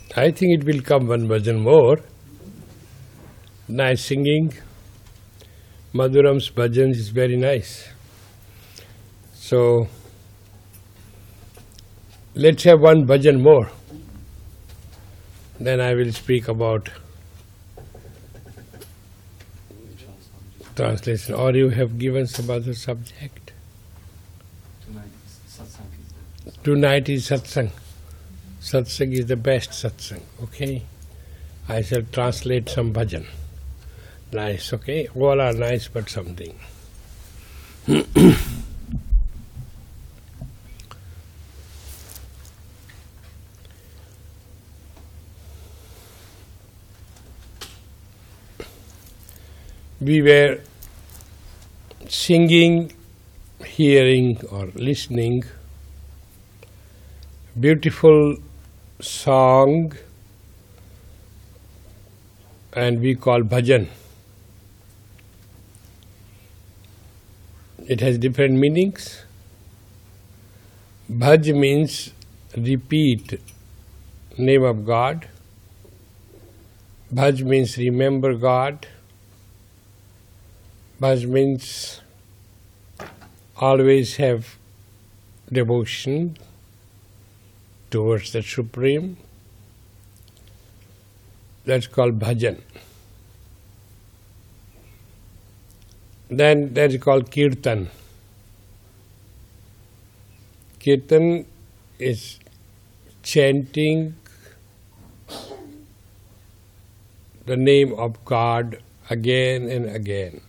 I think it will come one bhajan more. Nice singing. Madhuram's bhajan is very nice. So, let's have one bhajan more. Then I will speak about translation. Or you have given some other subject? Tonight is satsang. Satsang is the best satsang, okay? I shall translate some bhajan. Nice, okay? All are nice, but something. We were singing, hearing or listening beautiful song, and we call bhajan. It has different meanings. Bhaj means repeat name of God. Bhaj means remember God. Bhaj means always have devotion towards the Supreme. That's called bhajan. Then that is called kirtan. Kirtan is chanting the name of God again and again.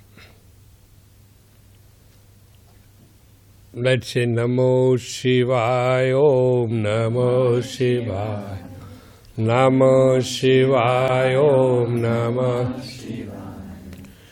Let's say Namo Shivaya, Om Namo Shivaya, Namo Shivaya, Om Namo